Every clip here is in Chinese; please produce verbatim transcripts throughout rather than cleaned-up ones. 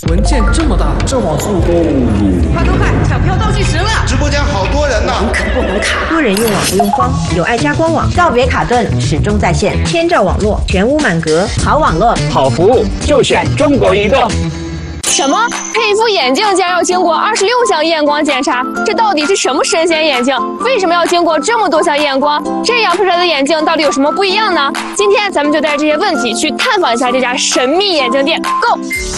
文件这么大，这网速都…… 快快快，抢票倒计时了！ 直播间好多人呢， 可不能卡。多人用网不用慌，有爱家官网，告别卡顿，始终在线，千兆网络，全屋满格，好网络， 好服务，就选中国移动。 什么？配一副眼镜竟然要经过二十六项验光检查？这到底是什么神仙眼镜？为什么要经过这么多项验光？这样配出来的眼镜到底有什么不一样呢？今天咱们就带着这些问题去探访一下这家神秘眼镜店。Go！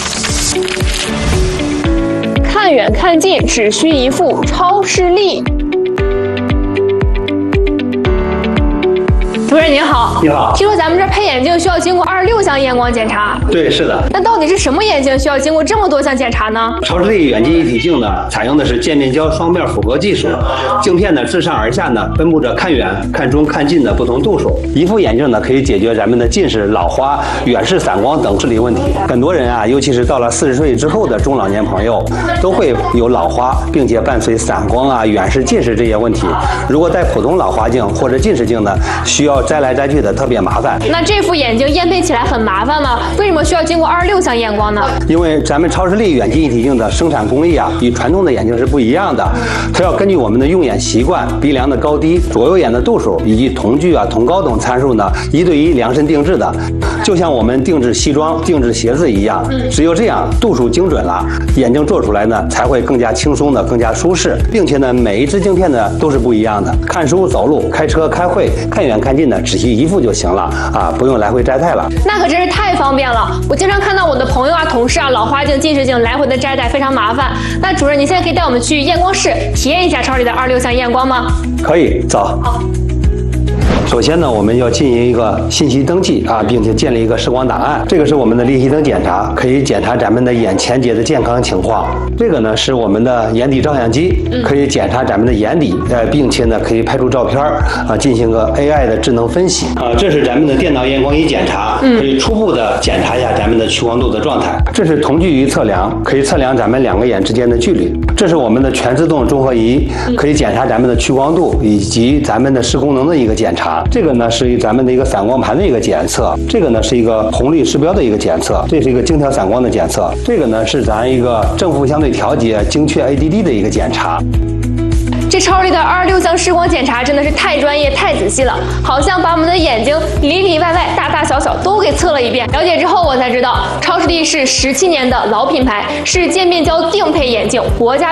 看远看近只需一副超视力。主任您好， 你好。 听说咱们这配眼镜需要经过二十六项验光检查。 对，是的。 那到底是什么眼镜需要经过这么多项检查呢？ 超视力远近一体镜呢，采用的是渐变焦双面复合技术，镜片呢自上而下呢分布着看远、看中、看近的不同度数。一副眼镜呢可以解决咱们的近视、老花、远视、散光等视力问题。很多人啊，尤其是到了四十岁之后的中老年朋友，都会有老花，并且伴随散光啊、远视、近视这些问题。如果戴普通老花镜或者近视镜呢，需要摘来摘去的特别麻烦。 那这副眼镜验配起来很麻烦吗？为什么需要经过二十六项验光呢？ 因为咱们超视力远近一体镜的生产工艺啊，与传统的眼镜是不一样的。它要根据我们的用眼习惯、鼻梁的高低、左右眼的度数以及瞳距啊、瞳高等参数呢，一对一量身定制的。就像我们定制西装、定制鞋子一样，只有这样度数精准了，眼镜做出来呢才会更加轻松的、更加舒适，并且呢每一只镜片呢都是不一样的。看书、走路、开车、开会，看远看近呢只需一副就行了啊，不用来回摘戴了。 那可真是太方便了！我经常看到我的朋友啊、同事啊，老花镜、近视镜来回的摘戴，非常麻烦。那主任，你现在可以带我们去验光室体验一下超视力的二十六项验光吗？ 可以，走。好。首先呢，我们要进行一个信息登记啊，并且建立一个视光档案。这个是我们的立体灯检查，可以检查咱们的眼前节的健康情况。这个呢是我们的眼底照相机，可以检查咱们的眼底，呃，并且呢可以拍出照片啊，进行个 A I 的智能分析啊。这是咱们的电脑验光仪检查，可以初步的检查一下咱们的屈光度的状态。这是瞳距仪测量，可以测量咱们两个眼之间的距离。这是我们的全自动综合仪，可以检查咱们的屈光度以及咱们的视功能的一个检查。这个呢是咱们的一个散光盘的一个检测，这个呢是一个红绿视标的一个检测，这是一个精调散光的检测，这个呢是咱一个正负相对调节精确 A D D 的一个检查。 这超视力的二十六项视光检查真的是太专业、太仔细了，好像把我们的眼睛里里外外、大大小小都给测了一遍。了解之后，我才知道超视力是十七年的老品牌，是渐变焦定配眼镜，国家